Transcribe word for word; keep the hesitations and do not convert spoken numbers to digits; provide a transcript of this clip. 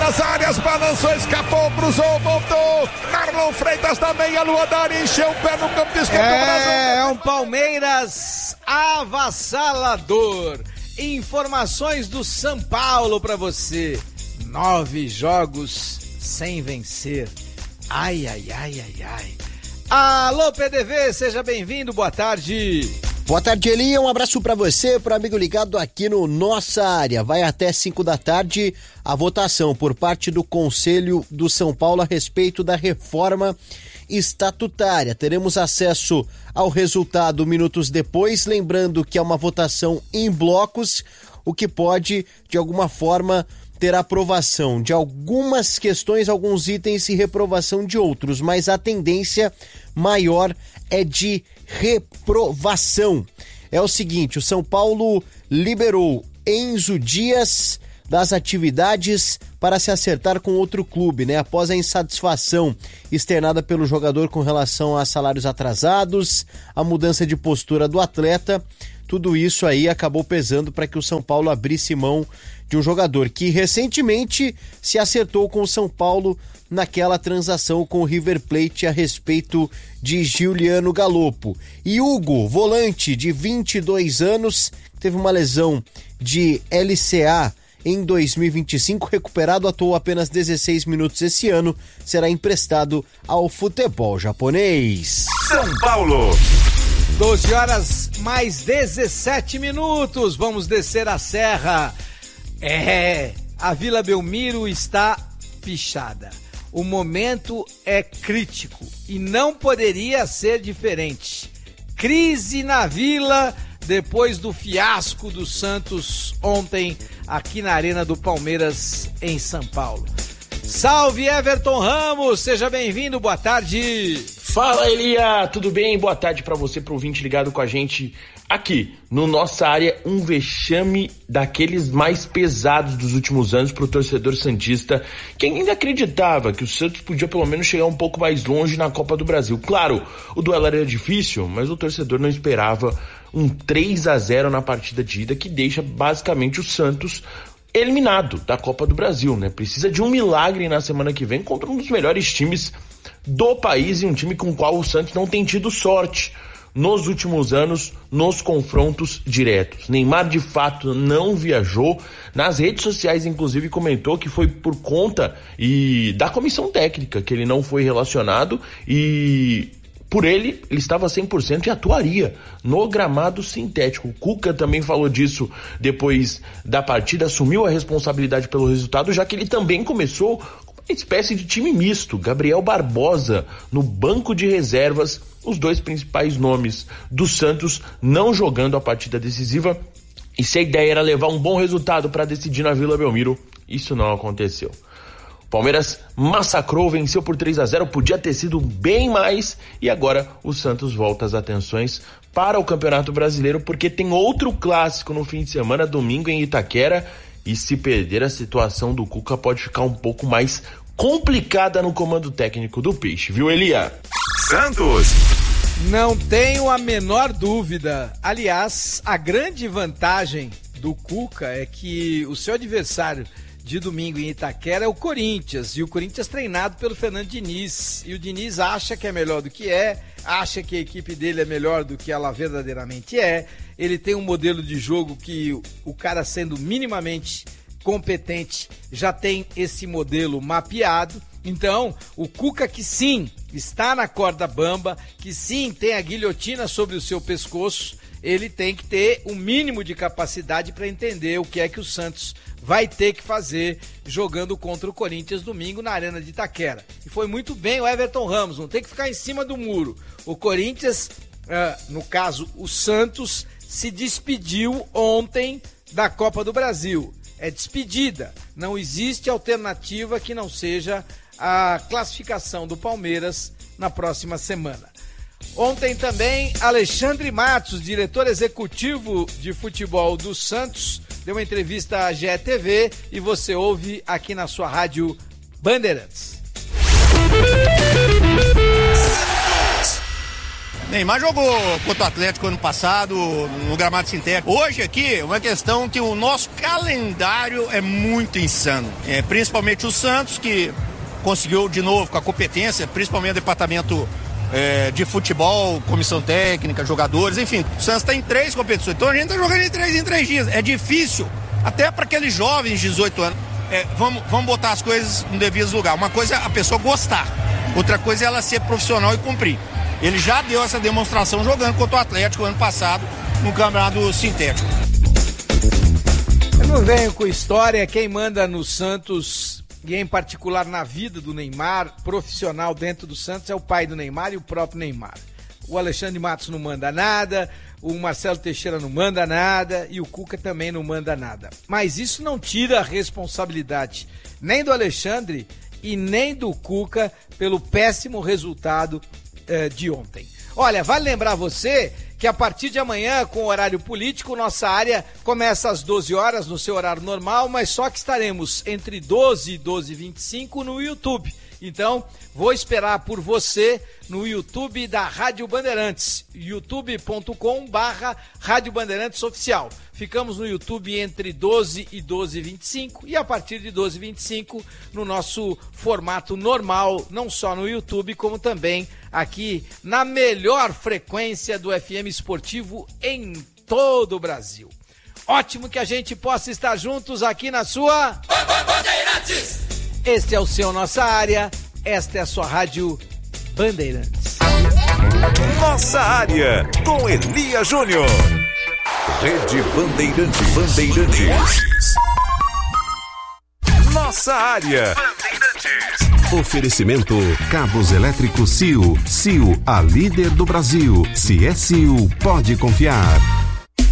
das áreas, balançou, escapou, cruzou, voltou. Marlon Freitas também, a lua da área, encheu o pé no campo de esquerda do Brasil. É um Palmeiras avassalador. Informações do São Paulo pra você. Nove jogos sem vencer. Ai, ai, ai, ai, ai. Alô, P D V, seja bem-vindo, boa tarde. Boa tarde, Eli, um abraço pra você, pro amigo ligado aqui no Nossa Área. Vai até cinco da tarde a votação por parte do Conselho do São Paulo a respeito da reforma estatutária. Teremos acesso ao resultado minutos depois, lembrando que é uma votação em blocos, o que pode, de alguma forma, ter aprovação de algumas questões, alguns itens e reprovação de outros, mas a tendência maior é de reprovação. É o seguinte, o São Paulo liberou Enzo Dias das atividades para se acertar com outro clube, né? Após a insatisfação externada pelo jogador com relação a salários atrasados, a mudança de postura do atleta, tudo isso aí acabou pesando para que o São Paulo abrisse mão de um jogador que recentemente se acertou com o São Paulo naquela transação com o River Plate a respeito de Giuliano Galopo. E Hugo, volante de vinte e dois anos, teve uma lesão de L C A em dois mil e vinte e cinco, recuperado, atuou apenas dezesseis minutos esse ano, será emprestado ao futebol japonês. São Paulo. doze horas mais dezessete minutos, vamos descer a serra. É, a Vila Belmiro está pichada. O momento é crítico e não poderia ser diferente. Crise na Vila depois do fiasco do Santos ontem aqui na Arena do Palmeiras em São Paulo. Salve, Everton Ramos, seja bem-vindo, boa tarde. Fala, Elia, tudo bem? Boa tarde pra você, pro ouvinte ligado com a gente aqui no Nossa Área. Um vexame daqueles mais pesados dos últimos anos pro torcedor santista, que ainda acreditava que o Santos podia pelo menos chegar um pouco mais longe na Copa do Brasil. Claro, o duelo era difícil, mas o torcedor não esperava um três a zero na partida de ida, que deixa basicamente o Santos eliminado da Copa do Brasil, né? Precisa de um milagre na semana que vem contra um dos melhores times do país e um time com o qual o Santos não tem tido sorte nos últimos anos nos confrontos diretos. Neymar de fato não viajou, nas redes sociais inclusive comentou que foi por conta e da comissão técnica que ele não foi relacionado, e por ele, ele estava cem por cento e atuaria no gramado sintético. O Cuca também falou disso depois da partida, assumiu a responsabilidade pelo resultado, já que ele também começou com uma espécie de time misto. Gabriel Barbosa no banco de reservas, os dois principais nomes do Santos não jogando a partida decisiva. E se a ideia era levar um bom resultado para decidir na Vila Belmiro, isso não aconteceu. Palmeiras massacrou, venceu por três a zero, podia ter sido bem mais, e agora o Santos volta as atenções para o Campeonato Brasileiro, porque tem outro clássico no fim de semana, domingo em Itaquera, e se perder a situação do Cuca pode ficar um pouco mais complicada no comando técnico do Peixe, viu, Elia? Santos. Não tenho a menor dúvida. Aliás, a grande vantagem do Cuca é que o seu adversário de domingo em Itaquera é o Corinthians, e o Corinthians treinado pelo Fernando Diniz, e o Diniz acha que é melhor do que é, acha que a equipe dele é melhor do que ela verdadeiramente é, ele tem um modelo de jogo que o cara, sendo minimamente competente, já tem esse modelo mapeado. Então, o Cuca, que sim, está na corda bamba, que sim, tem a guilhotina sobre o seu pescoço, ele tem que ter o mínimo de capacidade para entender o que é que o Santos vai ter que fazer jogando contra o Corinthians domingo na Arena de Itaquera. E foi muito bem o Everton Ramos, não tem que ficar em cima do muro. O Corinthians, uh, no caso o Santos, se despediu ontem da Copa do Brasil. É despedida, não existe alternativa que não seja a classificação do Palmeiras na próxima semana. Ontem também, Alexandre Matos, diretor executivo de futebol do Santos, deu uma entrevista à G E T V e você ouve aqui na sua rádio Bandeirantes. Neymar jogou contra o Atlético ano passado, no gramado sintético. Hoje aqui é uma questão que o nosso calendário é muito insano. É, principalmente o Santos, que conseguiu de novo com a competência, principalmente o departamento é, de futebol, comissão técnica, jogadores, enfim. O Santos está em três competições, então a gente está jogando em três em três dias. É difícil, até para aqueles jovens de dezoito anos. É, vamos, vamos botar as coisas no devido lugar. Uma coisa é a pessoa gostar, outra coisa é ela ser profissional e cumprir. Ele já deu essa demonstração jogando contra o Atlético ano passado no campeonato sintético. Eu não venho com história, quem manda no Santos, e em particular na vida do Neymar, profissional dentro do Santos, é o pai do Neymar e o próprio Neymar. O Alexandre Matos não manda nada, o Marcelo Teixeira não manda nada e o Cuca também não manda nada. Mas isso não tira a responsabilidade nem do Alexandre e nem do Cuca pelo péssimo resultado eh, de ontem. Olha, vale lembrar você que a partir de amanhã, com o horário político, nossa área começa às doze horas no seu horário normal, mas só que estaremos entre doze e doze e vinte e cinco no YouTube. Então, vou esperar por você no YouTube da Rádio Bandeirantes, youtube ponto com barra Rádio Bandeirantes Oficial. Ficamos no YouTube entre doze e doze e vinte e cinco e a partir de doze e vinte e cinco no nosso formato normal, não só no YouTube, como também aqui na melhor frequência do F M Esportivo em todo o Brasil. Ótimo que a gente possa estar juntos aqui na sua Bandeirantes. Este é o seu Nossa Área, esta é a sua Rádio Bandeirantes. Nossa Área, com Elia Júnior. Rede Bandeirantes. Bandeirantes. Nossa Área. Bandeirantes. Oferecimento Cabos Elétricos C I O. C I O, a líder do Brasil. Se é C I O, pode confiar.